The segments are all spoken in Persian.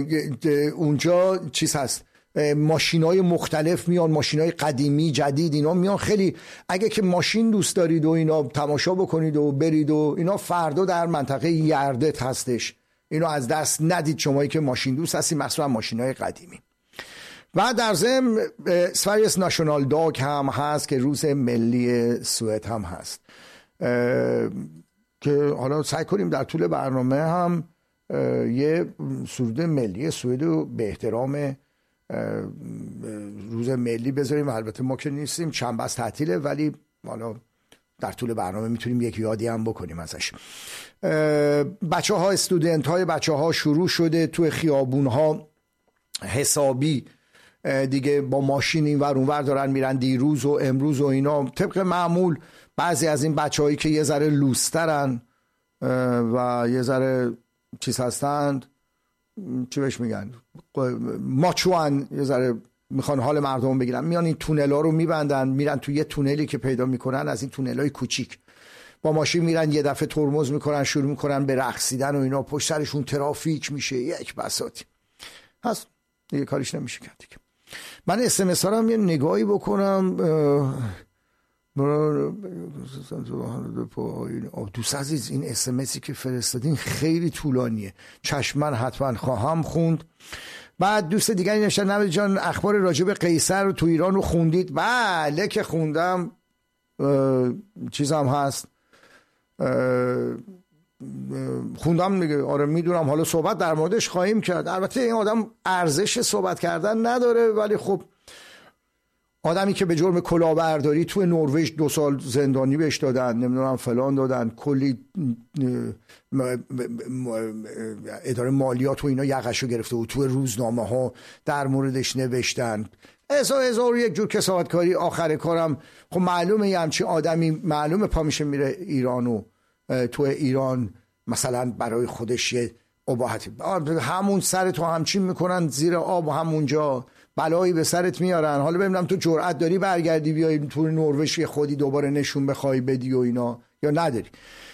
اونجا چیز هست، ماشینای مختلف میان، ماشینای قدیمی جدید اینا میان. خیلی اگه که ماشین دوست دارید و اینا تماشا بکنید و برید و اینا، فردا در منطقه یردت هستش، اینو از دست ندید شمایی که ماشین دوست هستید، مخصوصا ماشینای قدیمی. و در ضمن سوریس ناشونال داگ هم هست که روز ملی سوئد هم هست که حالا سعی کنیم در طول برنامه هم یه سرود ملی سوئد رو به احترام روز ملی بذاریم. البته ما که نیستیم، چند بس تعطیله، ولی حالا در طول برنامه میتونیم یک یادی هم بکنیم ازش. بچه ها، استودنت های بچه ها شروع شده تو خیابون ها حسابی دیگه با ماشین این ور اون ور دارن میرن، دیروز و امروز و اینا. طبق معمول بعضی از این بچه هایی که یه ذره لوسترن و یه ذره چیز هستند، چی بهش میگن، ماچوان، یه ذره میخوان حال مردم بگیرن، میان این تونل ها رو میبندن، میرن تو یه تونلی که پیدا میکنن، از این تونل های کوچیک با ماشین میرن، یه دفعه ترمز میکنن، شروع میکنن به رقصیدن و اینا، پشت سرشون ترافیک میشه، یک بساطی هست دیگه، کاریش نمیشه کرد دیگه. من SMS ها رو یه نگاهی بکنم. دوست عزیز، این SMSی که فرستادین خیلی طولانیه، چشم من حتما خواهم خوند. بعد دوست دیگری نوشتن نوید جان اخبار راجع به قیصر تو ایران رو خوندید؟ بله که خوندم، چیزم هست، خوندم دیگه. آره میدونم، حالا صحبت در موردش خواهیم کرد. البته این آدم ارزش صحبت کردن نداره، ولی خب آدمی که به جرم کلاهبرداری تو نروژ 2 سال زندانی بهش دادن، نمیدونم فلان دادن، کلی اداره مالیات و اینا یقشو گرفته و تو روزنامه ها در موردش نوشتن، هزار یک جور کسافتکاری. آخر کارم خب معلومه یه همچین آدمی معلومه پا میشه میره ایران و تو ایران مثلا برای خودش یه اباحتی، همون سرتو همچین میکنن زیر آب و همونجا بلایی به سرت میارن. حالا ببینم تو جرأت داری برگردی بیای تو نروژ خودی دوباره نشون بخوای بدی و اینا، یا نداری؟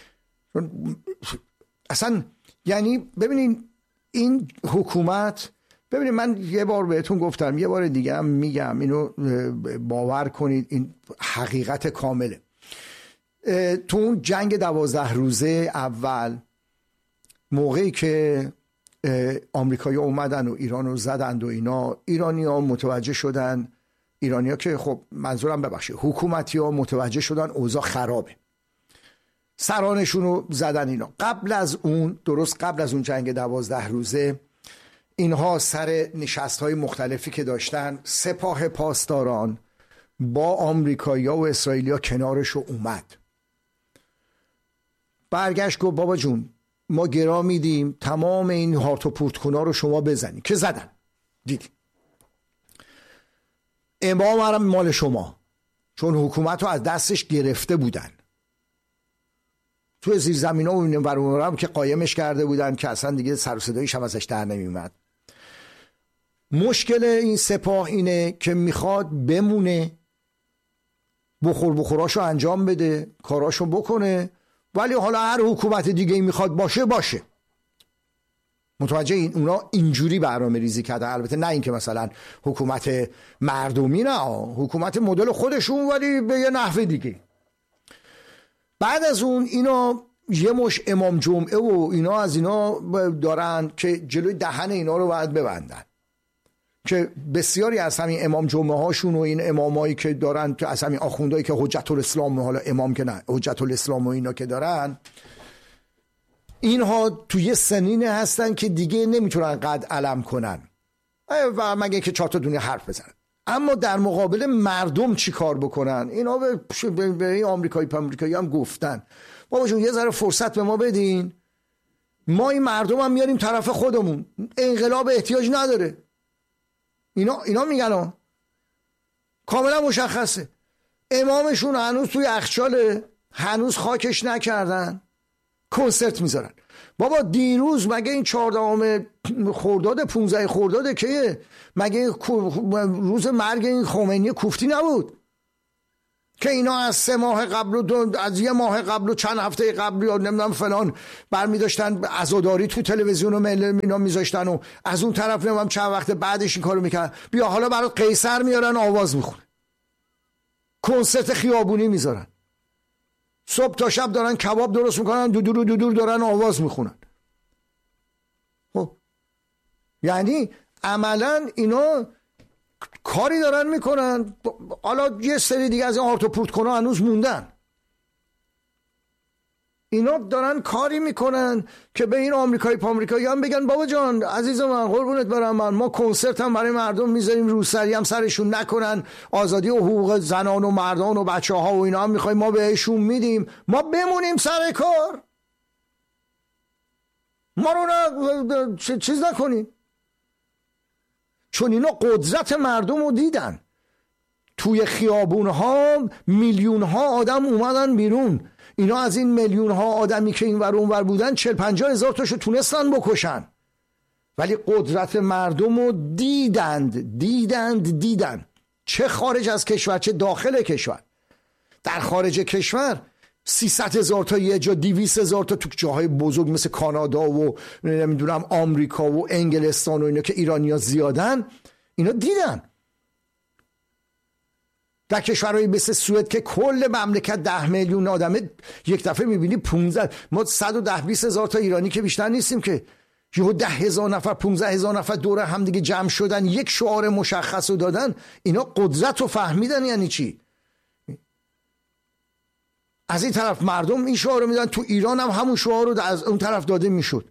اصلا یعنی ببینین این حکومت، ببینید من یه بار بهتون گفتم، یه بار دیگه هم میگم، اینو باور کنید، این حقیقت کامله. تو اون جنگ 12 روزه اول، موقعی که آمریکایی اومدن و ایران رو زدند و اینا، ایرانی ها متوجه شدن، ایرانی ها که خب منظورم ببخشید حکومتی ها متوجه شدن اوضاع خرابه، سرانشون رو زدن اینا. قبل از اون، درست قبل از اون جنگ 12 روزه، اینها سر نشست های مختلفی که داشتن، سپاه پاسداران با آمریکایی ها و اسرائیلی ها کنارش رو اومد، برگشت گفت بابا جون ما گرا میدیم تمام این هارت و پورتکونا رو شما بزنید، که زدن. دیدی امام هم مال شما، چون حکومت رو از دستش گرفته بودن، تو زیر زمین ها و این هم که قایمش کرده بودن که اصلا دیگه سر و صدایش هم ازش در نمیومد. مشکل این سپاه اینه که میخواد بمونه، بخوراشو انجام بده، کاراشو بکنه، ولی حالا هر حکومت دیگه میخواد باشه. متوجه این؟ اونا اینجوری برنامه ریزی کردن. البته نه این که مثلا حکومت مردمی، نه، حکومت مدل خودشون ولی به یه نحوه دیگه. بعد از اون اینا یه مش امام جمعه و اینا از اینا دارن که جلوی دهن اینا رو باید ببندن، که بسیاری از همین امام جمعه هاشون و این امامایی که دارن، که از همین آخوندایی که حجت الاسلام، حالا امام که نه، حجت الاسلام و اینا که دارن، اینها توی سنین هستن که دیگه نمیتونن قد علم کنن و مگه که 4 تا دنیا حرف بزنن. اما در مقابل مردم چی کار بکنن؟ اینا به این آمریکایی هم گفتن بابا جون یه ذره فرصت به ما بدین، ما این مردم هم میاریم طرف خودمون، انقلاب احتیاج نداره. اینا میگن کاملا مشخصه. امامشون هنوز توی یخچاله، هنوز خاکش نکردن، کنسرت میذارن. بابا دیروز مگه این 14 خرداد 15 خرداد که مگه روز مرگ این خمینی کوفتی نبود؟ که اینا از 3 ماه قبل و از 1 ماه قبل و چند هفته قبل یا نمیدونم فلان برمی داشتن عزاداری تو تلویزیون و اینا میذاشتن و از اون طرف نمیدونم چند وقت بعدش این کارو میکردن. بیا حالا برات قیصر میارن آواز میخونه، کنسرت خیابونی میذارن، صبح تا شب دارن کباب درست میکنن، دودور دارن آواز میخونن. خب یعنی عملا اینا کاری دارن میکنن. حالا یه سری دیگه از این آرتوپورت کنها هنوز موندن. اینا دارن کاری میکنن که به این آمریکایی هم بگن بابا جان عزیز من قربونت برم من، ما کنسرت هم برای مردم میذاریم، روسری هم سرشون نکنن، آزادی و حقوق زنان و مردان و بچه ها و اینا هم میخوایم ما بهشون میدیم، ما بمونیم سر کار، ما رو چیز نکنیم. چون اینا قدرت مردم رو دیدن. توی خیابون ها میلیون ها آدم اومدن بیرون. اینا از این میلیون ها آدمی که این ور اون ور بودن 40-50 هزار تاشو تونستن بکشن، ولی قدرت مردم رو دیدند. چه خارج از کشور چه داخل کشور. در خارج کشور 300 هزار تا یه جا، 200 هزار تا تو جاهای بزرگ مثل کانادا و نمیدونم آمریکا و انگلستان و اینا که ایرانی‌ها زیادن، اینا دیدن. در کشورهای مثل سوئد که کل مملکت 10 میلیون آدمه، یک دفعه میبینی 15 ما 110-20 هزار تا ایرانی که بیشتر نیستیم که یهو 10,000 نفر 15,000 نفر دور هم دیگه جمع شدن، یک شعار مشخص رو دادن. اینا قدرت رو فهمیدن. یعنی چی؟ از این طرف مردم این شعار رو میدن، تو ایران هم همون شعار رو از اون طرف داده میشد.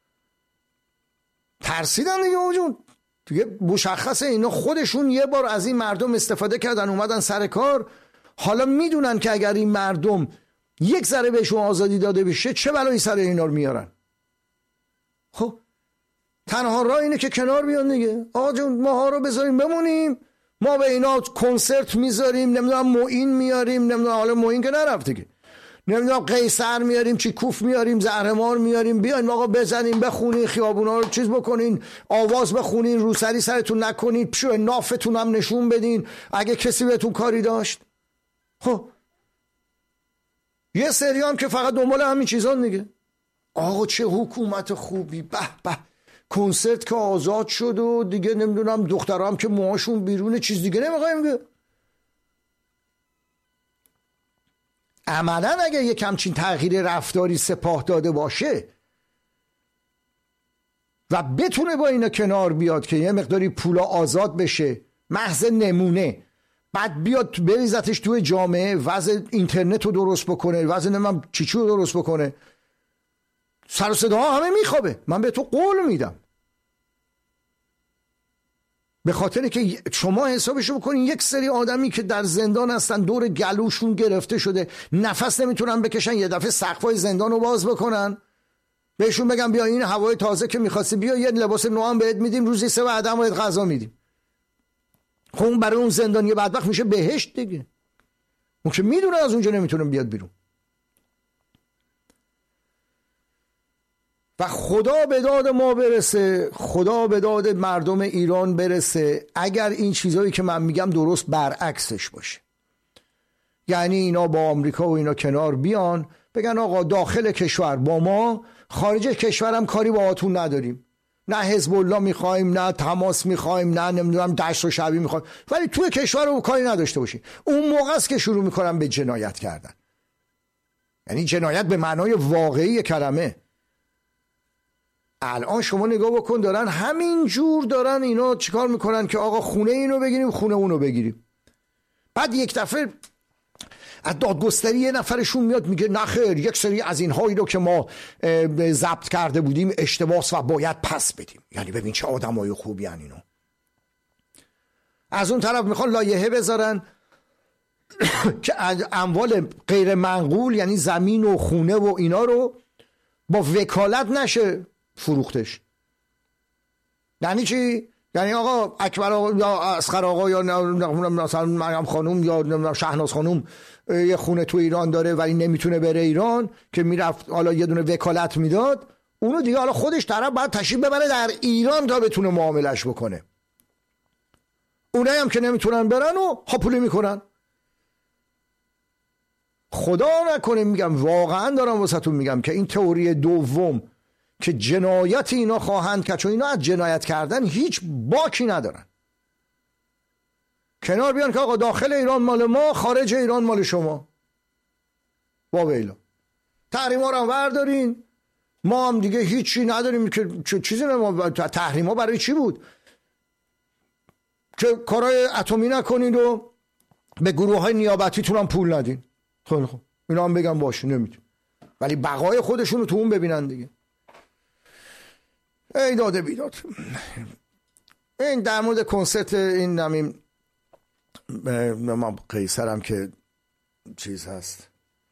ترسیدن دیگه وجود دیگه مشخصه. اینا خودشون یه بار از این مردم استفاده کردن اومدن سر کار. حالا میدونن که اگر این مردم یک ذره بهشون آزادی داده بشه چه بلایی سر اینا رو میارن. خب تنها راه اینه که کنار بیان دیگه. آقا جون ماها رو بذاریم بمونیم، ما به اینا کنسرت میذاریم، نمیدونم معین میاریم، نمیدونم حالا معین که نرفته که، نمیدونم قیصر میاریم، چیکوف میاریم، زهرمار میاریم، بیاین آقا بزنین بخونین، خیابونا رو چیز بکنین، آواز بخونین، روسری سرتون نکنین، پشو نافتون هم نشون بدین اگه کسی بهتون کاری داشت. خب یه سری هم که فقط دنبال همین چیزان دیگه. آقا چه حکومت خوبی، به به، کنسرت که آزاد شد و دیگه نمیدونم دخترها هم که موهاشون بیرونه، چیز دیگه نمیخوایم که. عملا اگه یک همچین تغییر رفتاری سپاه داده باشه و بتونه با اینا کنار بیاد که یه مقداری پولا آزاد بشه، محض نمونه، بعد بیاد بریزتش توی جامعه، وضع اینترنت رو درست بکنه، وضع نمیم چیچو رو درست بکنه، سر و صداها همه میخوابه. من به تو قول میدم. به خاطر که شما حسابشو بکنین یک سری آدمی که در زندان هستن، دور گلوشون گرفته شده، نفس نمیتونن بکشن، یه دفعه سقفای زندان رو باز بکنن، بهشون بگم بیا این هوای تازه که میخواستی بیا، یه لباس نو هم بهت میدیم، روزی 3 بعدم بهت غذا میدیم. خب اون برای اون زندانی بدبخت میشه بهشت دیگه. اون که میدونه از اونجا نمیتونه بیاد بیرون. و خدا به داد ما برسه، خدا به داد مردم ایران برسه اگر این چیزایی که من میگم درست برعکسش باشه. یعنی اینا با آمریکا و اینا کنار بیان، بگن آقا داخل کشور با ما، خارج کشورم کاری با آتون نداریم، نه حزب الله میخوایم، نه تماس میخوایم، نه نمیدونم دشت و شعبی میخوایم، ولی توی کشور رو کاری نداشته باشیم. اون موقع است که شروع میکنن به جنایت کردن. یعنی جنایت به معنای واقعی کلمه. الان شما نگاه بکن، دارن همین جور دارن اینا چیکار میکنن که آقا خونه اینو بگیریم، خونه اونو بگیریم. بعد یک دفعه از دادگستری یه نفرشون میاد میگه نه خیر، یک سری از اینهایی رو که ما ضبط کرده بودیم اشتباس و باید پس بدیم. یعنی ببین چه آدمای خوبی ان اینا. از اون طرف میخوان لایحه بذارن که اموال غیر منقول، یعنی زمین و خونه و اینا رو با وکالت نشه فروختش. یعنی چی؟ یعنی آقا اکبر آقا یا اصغر آقا یا مثلا مریم خانوم یا شهناز خانوم یه خونه تو ایران داره ولی نمیتونه بره ایران، که میرفت حالا یه دونه وکالت میداد، اونو دیگه حالا خودش طرف باید تشریف ببره در ایران تا بتونه معاملش بکنه. اونایی هم که نمیتونن برن و هاپولی میکنن. خدا نکنه، میگم واقعا دارم واسهتون میگم که این تئوری دوم که جنایت اینا خواهند کرد، چون اینا از جنایت کردن هیچ باکی ندارن، کنار بیان که آقا داخل ایران مال ما، خارج ایران مال شما، واویلا تحریم ها رو هم وردارین، ما هم دیگه هیچی نداریم که چیزی ما تحریم ها برای چی بود؟ که کارهای اتمی نکنید و به گروه های نیابتیتون هم پول ندین. خیلی خوب، اینا هم بگم باشه نمیتون، ولی بقای خودشون رو تو اون ببینن دیگه. ای داده بیداد. این در مورد کنسرت این نمیم من قیصرم که چیز هست،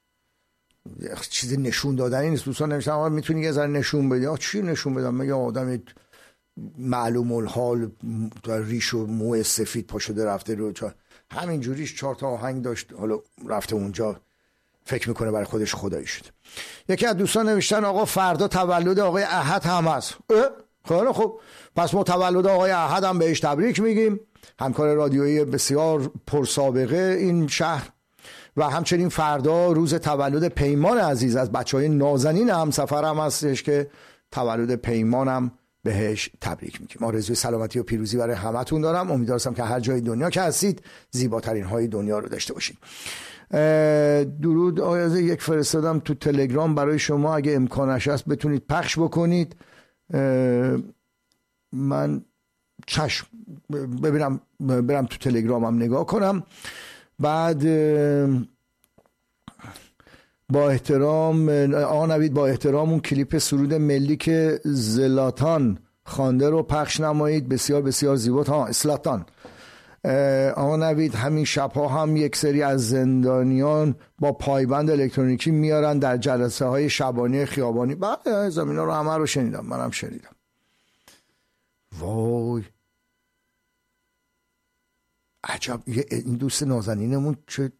چیزی نشون دادنی نیست. دوستان نمیشتم میتونی یه ذره نشون بدی. چی نشون بدم؟ من یه آدم معلوم الحال ریش و مو سفید پا شده رفته رو همین جوریش 4 تا آهنگ داشت، حالا رفته اونجا فکر میکنه برای خودش خدایی شد. یکی از دوستان نوشتن آقا فردا تولد آقای احد هم هست. خیلی خب، پس ما تولد آقای احد هم بهش تبریک میگیم، همکار رادیویی بسیار پرسابقه این شهر. و همچنین فردا روز تولد پیمان عزیز از بچهای نازنین همسفرم هستش که تولد پیمانم بهش تبریک میگیم. آرزوی سلامتی و پیروزی برای همتون دارم. امیدوارم که هر جای دنیا که هستید زیباترین های دنیا رو داشته باشید. درود آیازه یک فرستادم تو تلگرام برای شما، اگه امکانش هست بتونید پخش بکنید. من چشم ببینم، برم تو تلگرامم نگاه کنم. بعد با احترام آقا نوید، با احترام اون کلیپ سرود ملی که زلاتان خوانده رو پخش نمایید، بسیار بسیار زیباست. اسلاتان. آقا نوید، همین شبها هم یک سری از زندانیان با پایبند الکترونیکی میارن در جلسه های شبانه خیابانی. بله زمینا رو همه رو شنیدم، منم شنیدم. وای عجب. این دوست نازنینمون چه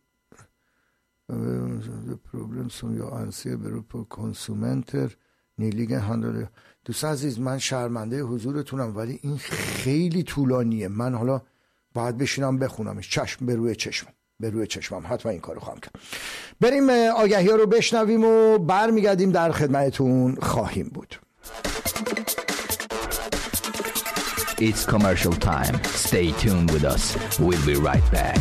پروبلم سون یا انسی برو کنسومنتر نیلیگن هندل. دوست عزیز، من شرمنده حضورتونم ولی این خیلی طولانیه، من حالا باید بشینم بخونمش. چشم، به روی چشمم حتما این کارو خواهم کرد. بریم آگهی ها رو بشنویم و برمیگردیم در خدمتتون خواهیم بود. It's commercial time. Stay tuned with us. We'll be right back.